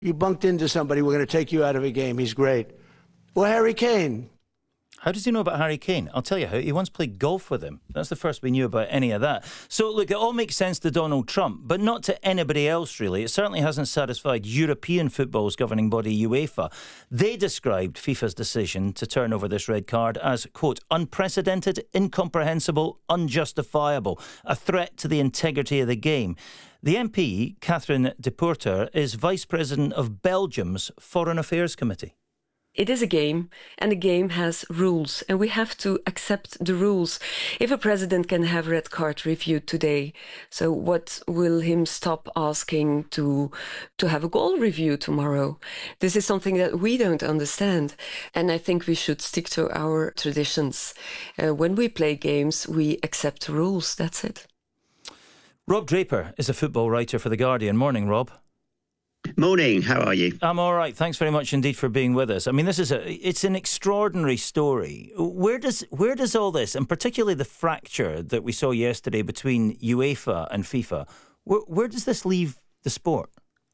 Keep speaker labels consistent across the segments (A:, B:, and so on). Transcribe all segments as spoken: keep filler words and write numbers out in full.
A: You bunked into somebody, we're going to take you out of a game. He's great. Well, Harry Kane.
B: How does he know about Harry Kane? I'll tell you how. He once played golf with him. That's the first we knew about any of that. So, look, it all makes sense to Donald Trump, but not to anybody else, really. It certainly hasn't satisfied European football's governing body, UEFA. They described FIFA's decision to turn over this red card as, quote, unprecedented, incomprehensible, unjustifiable, a threat to the integrity of the game. The M P, Catherine de Poorter, is Vice President of Belgium's Foreign Affairs Committee.
C: It is a game, and the game has rules, and we have to accept the rules. If a president can have red card reviewed today, so what will him stop asking to to have a goal review tomorrow? This is something that we don't understand, and I think we should stick to our traditions. Uh, when we play games, we accept the rules. That's it.
B: Rob Draper is a football writer for The Guardian. Morning, Rob.
D: Morning, how are you?
B: I'm all right. Thanks very much indeed for being with us. I mean, this is a it's an extraordinary story. Where does where does all this, and particularly the fracture that we saw yesterday between UEFA and FIFA, where, where does this leave the sport?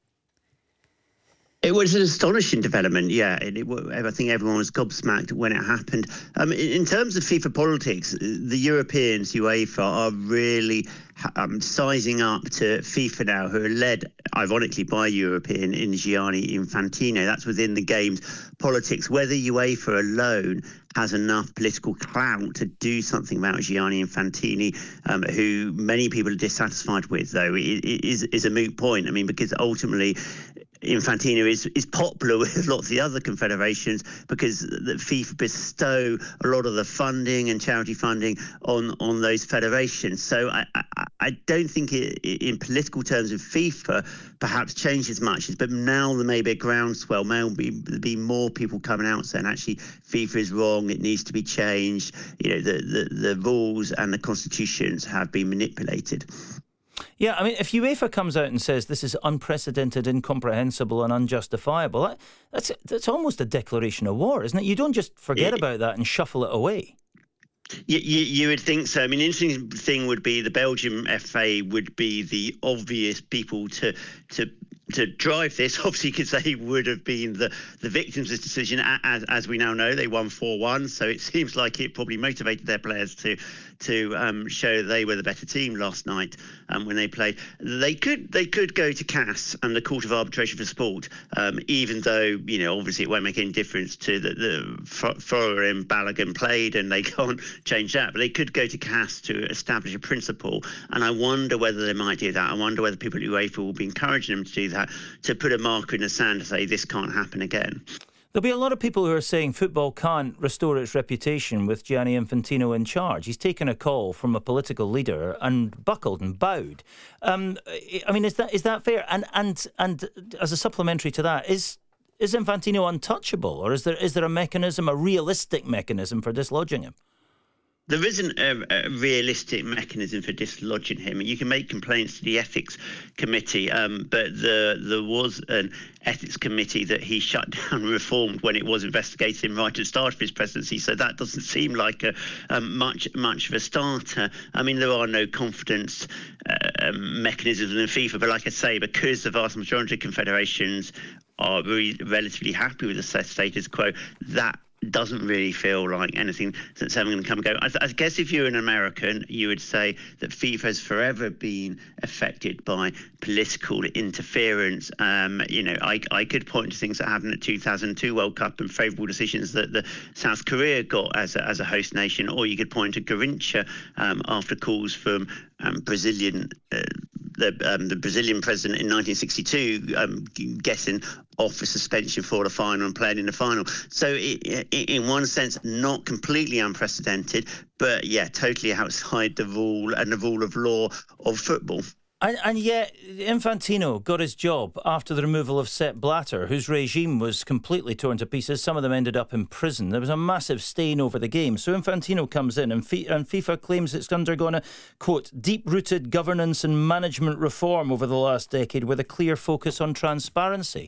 D: It was an astonishing development, yeah. It, it, I think everyone was gobsmacked when it happened. Um, in, in terms of FIFA politics, the Europeans, UEFA, are really um, sizing up to FIFA now, who are led, ironically, by European in Gianni Infantino. That's within the game's politics. Whether UEFA alone has enough political clout to do something about Gianni Infantino, um, who many people are dissatisfied with, though, it, it is, is a moot point. I mean, because ultimately Infantino is, is popular with lots of the other confederations because the FIFA bestow a lot of the funding and charity funding on, on those federations. So I, I, I don't think it, in political terms of FIFA perhaps changes much, but now there may be a groundswell, may be, be more people coming out saying actually FIFA is wrong, it needs to be changed, you know, the, the, the rules and the constitutions have been manipulated.
B: Yeah, I mean, if UEFA comes out and says this is unprecedented, incomprehensible and unjustifiable, that, that's that's almost a declaration of war, isn't it? You don't just forget
D: it,
B: about that and shuffle it away.
D: You, you, you would think so. I mean, the interesting thing would be the Belgium F A would be the obvious people to to to drive this, obviously, because they would have been the, the victims of this decision. As, as we now know, they won four one, so it seems like it probably motivated their players to to um, show they were the better team last night um, when they played. They could they could go to C A S and the Court of Arbitration for Sport, um, even though, you know, obviously it won't make any difference to the, the Fowler and Balogun played, and they can't change that. But they could go to C A S to establish a principle, and I wonder whether they might do that. I wonder whether people at UEFA will be encouraging them to do that, to put a marker in the sand to say this can't happen again.
B: There'll be a lot of people who are saying football can't restore its reputation with Gianni Infantino in charge. He's taken a call from a political leader and buckled and bowed. Um, I mean, is that is that fair? And and and as a supplementary to that, is is Infantino untouchable, or is there is there a mechanism, a realistic mechanism for dislodging him?
D: There isn't a, a realistic mechanism for dislodging him. You can make complaints to the ethics committee, um, but the, there was an ethics committee that he shut down and reformed when it was investigating him right at the start of his presidency. So that doesn't seem like a, um, much much of a starter. I mean, there are no confidence uh, mechanisms in FIFA, but like I say, because the vast majority of confederations are really relatively happy with the status quo, that doesn't really feel like anything that's ever going to come and go. I, I guess if you're an American, you would say that FIFA has forever been affected by political interference. Um, you know, I, I could point to things that happened at two thousand two World Cup and favourable decisions that the South Korea got as a, as a host nation, or you could point to Garrincha um, after calls from um, Brazilian uh, the, um, the Brazilian president in nineteen sixty-two um, getting off a suspension for the final and playing in the final. So it, it, in one sense, not completely unprecedented, but yeah, totally outside the rule and the rule of law of football.
B: And, and yet, Infantino got his job after the removal of Sepp Blatter, whose regime was completely torn to pieces. Some of them ended up in prison. There was a massive stain over the game. So Infantino comes in, and, F- and FIFA claims it's undergone a, quote, deep-rooted governance and management reform over the last decade with a clear focus on transparency.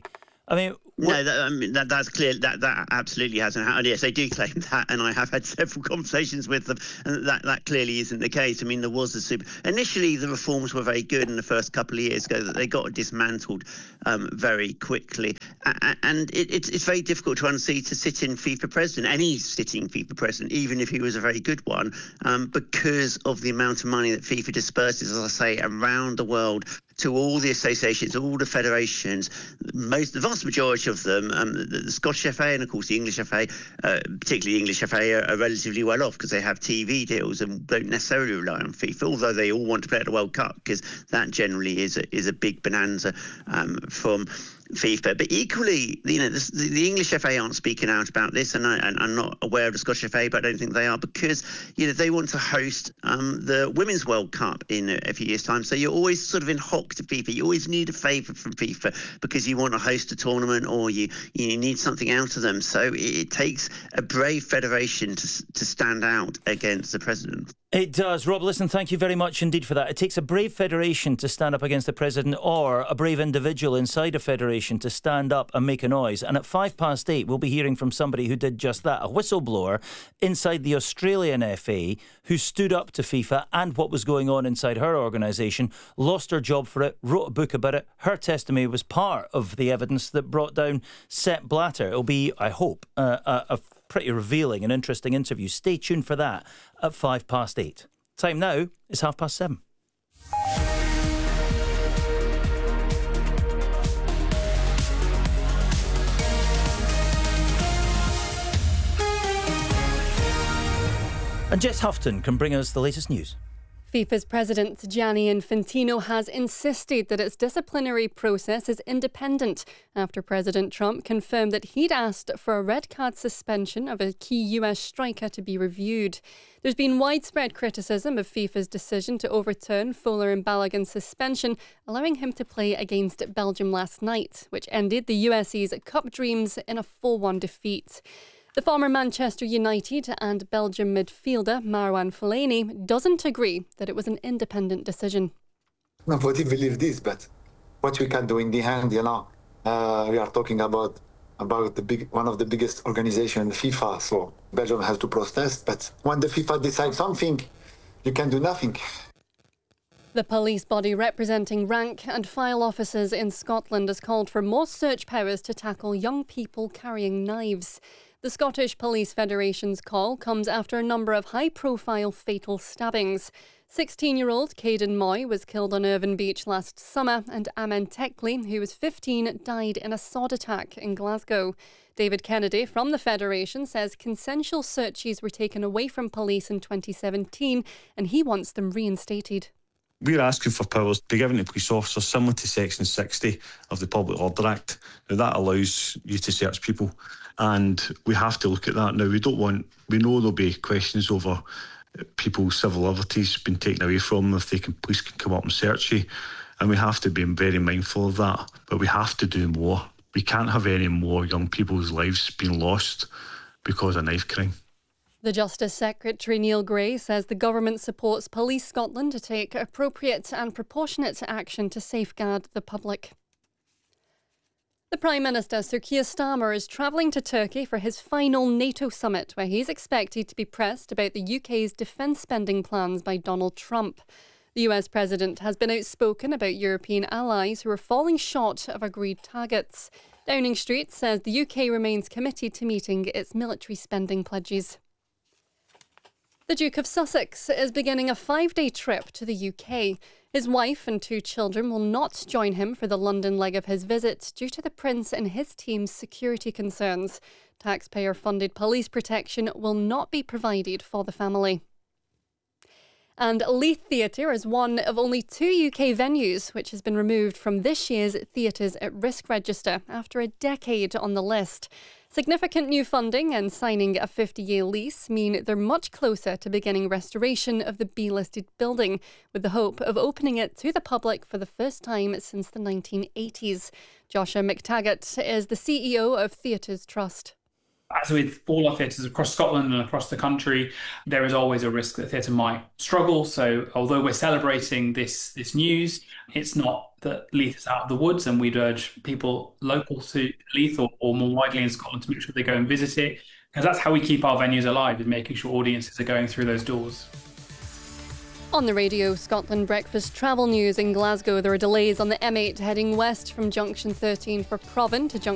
B: I mean,
D: no, that, I mean, that, that's clear. That that absolutely hasn't happened. Yes, they do claim that, and I have had several conversations with them, and that, that clearly isn't the case. I mean, there was a super. Initially, the reforms were very good in the first couple of years ago. That they got dismantled um, very quickly, a- and it, it's it's very difficult to unsee to sit in FIFA president, any sitting FIFA president, even if he was a very good one, um, because of the amount of money that FIFA disperses, as I say, around the world to all the associations, all the federations. Most, the vast majority of them, um, the, the Scottish F A and of course the English F A, uh, particularly the English F A, are, are relatively well off because they have T V deals and don't necessarily rely on FIFA, although they all want to play at the World Cup because that generally is a, is a big bonanza um, from FIFA. But equally, you know, the, the English F A aren't speaking out about this, and, I, and I'm not aware of the Scottish F A, but I don't think they are, because you know they want to host um, the Women's World Cup in a, a few years' time. So you're always sort of in hock to FIFA. You always need a favour from FIFA because you want to host a tournament, or you you need something out of them. So it, it takes a brave federation to to stand out against the president.
B: It does. Rob, listen, thank you very much indeed for that. It takes a brave federation to stand up against the president, or a brave individual inside a federation to stand up and make a noise. And at five past eight, we'll be hearing from somebody who did just that, a whistleblower inside the Australian F A who stood up to FIFA and what was going on inside her organisation, lost her job for it, wrote a book about it. Her testimony was part of the evidence that brought down Sepp Blatter. It'll be, I hope, uh, a, a pretty revealing and interesting interview. Stay tuned for that at five past eight. Time now is half past seven. And Jess Houghton can bring us the latest news.
E: FIFA's president Gianni Infantino has insisted that its disciplinary process is independent after President Trump confirmed that he'd asked for a red card suspension of a key U S striker to be reviewed. There's been widespread criticism of FIFA's decision to overturn Folarin Balogun's suspension, allowing him to play against Belgium last night, which ended the U S E's cup dreams in a four one defeat. The former Manchester United and Belgium midfielder Marwan Fellaini doesn't agree that it was an independent decision.
F: Nobody believes this, but what we can do in the end, you know, uh, we are talking about about the big one of the biggest organizations in FIFA. So Belgium has to protest, but when the FIFA decides something, you can do nothing.
E: The police body representing rank and file officers in Scotland has called for more search powers to tackle young people carrying knives. The Scottish Police Federation's call comes after a number of high-profile fatal stabbings. sixteen-year-old Caden Moy was killed on Irvine Beach last summer, and Amen Teckley, who was fifteen, died in a sod attack in Glasgow. David Kennedy from the Federation says consensual searches were taken away from police in twenty seventeen, and he wants them reinstated.
G: We're asking for powers to be given to police officers similar to Section sixty of the Public Order Act. Now, that allows you to search people, and we have to look at that now. We don't want, we know there'll be questions over people's civil liberties being taken away from them if they can, police can come up and search you, and we have to be very mindful of that. But we have to do more. We can't have any more young people's lives being lost because of knife crime.
E: The Justice Secretary Neil Gray says the government supports Police Scotland to take appropriate and proportionate action to safeguard the public. The Prime Minister, Sir Keir Starmer, is travelling to Turkey for his final NATO summit, where he's expected to be pressed about the U K's defence spending plans by Donald Trump. The U S President has been outspoken about European allies who are falling short of agreed targets. Downing Street says the U K remains committed to meeting its military spending pledges. The Duke of Sussex is beginning a five-day trip to the U K. His wife and two children will not join him for the London leg of his visit due to the Prince and his team's security concerns. Taxpayer-funded police protection will not be provided for the family. And Leith Theatre is one of only two U K venues which has been removed from this year's Theatres at Risk register after a decade on the list. Significant new funding and signing a fifty-year lease mean they're much closer to beginning restoration of the B-listed building, with the hope of opening it to the public for the first time since the nineteen eighties. Joshua McTaggart is the C E O of Theatres Trust.
H: As with all our theatres across Scotland and across the country, there is always a risk that theatre might struggle. So although we're celebrating this this news, it's not that Leith is out of the woods, and we'd urge people local to Leith or, or more widely in Scotland to make sure they go and visit it, because that's how we keep our venues alive, is making sure audiences are going through those doors.
E: On the Radio Scotland Breakfast travel news in Glasgow, there are delays on the M eight heading west from junction thirteen for Provan to junction